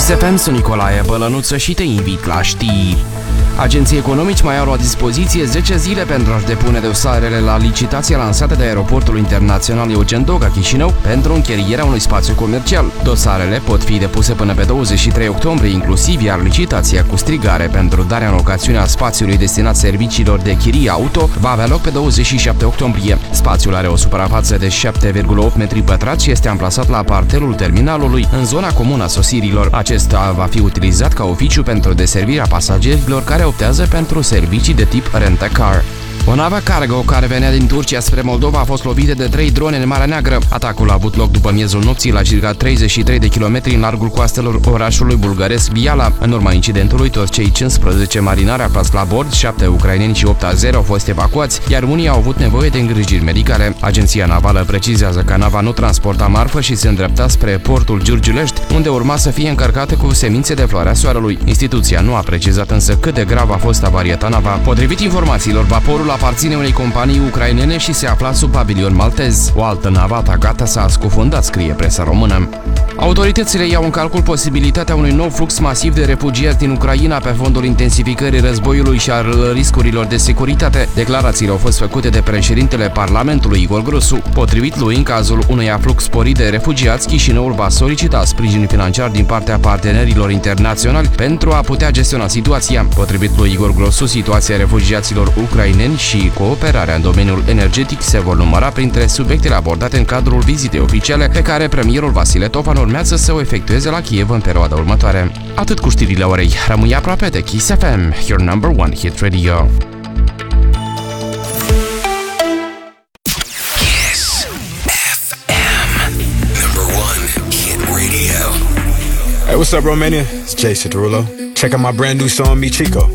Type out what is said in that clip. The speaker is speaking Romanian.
Kiss FM, sunt Nicolae Bălănuță și te invit la știri. Agenții economici mai au la dispoziție 10 zile pentru a-și depune dosarele la licitația lansată de Aeroportul Internațional Eugen Doga Chișinău pentru închirierea unui spațiu comercial. Dosarele pot fi depuse până pe 23 octombrie inclusiv, iar licitația cu strigare pentru darea în locațiune a spațiului destinat serviciilor de chirie auto va avea loc pe 27 octombrie. Spațiul are o suprafață de 7,8 metri pătrați și este amplasat la parterul terminalului, în zona comună a sosirilor. Acesta va fi utilizat ca oficiu pentru deservirea pasagerilor care optează pentru servicii de tip rent-a-car. O navă cargo care venea din Turcia spre Moldova a fost lovită de 3 drone în Marea Neagră. Atacul a avut loc după miezul nopții la circa 33 de kilometri în largul coastelor orașului bulgăresc Biala. În urma incidentului, toți cei 15 marinari aflați la bord, 7 ucraineni și 8 azeri au fost evacuați, iar unii au avut nevoie de îngrijiri medicale. Agenția navală precizează că nava nu transporta marfă și se îndrepta spre portul Giurgiulești, unde urma să fie încărcată cu semințe de floarea soarelui. Instituția nu a precizat însă cât de grav a fost avariată nava. Potrivit informațiilor, vaporul aparține unei companii ucrainene și se afla sub pavilion maltez. O altă navă atacată s-a scufundat, scrie presa română. Autoritățile iau în calcul posibilitatea unui nou flux masiv de refugiați din Ucraina pe fondul intensificării războiului și al riscurilor de securitate. Declarațiile au fost făcute de președintele Parlamentului, Igor Grosu. Potrivit lui, în cazul unui aflux sporit de refugiați, Chișinăul va solicita sprijin financiar din partea partenerilor internaționali pentru a putea gestiona situația. Potrivit lui Igor Grosu, situația refugiaților ucraineni și cooperarea în domeniul energetic se vor număra printre subiectele abordate în cadrul vizitei oficiale pe care premierul Vasile Tovan urmează să o efectueze la Kiev în perioada următoare. Atât cu știrile orei. Rămâi aproape de Kiss FM, your number one hit radio. Kiss FM, number one hit radio. Hey, what's up, Romania? It's Jason Derulo. Check out my brand new song, Mi Chico.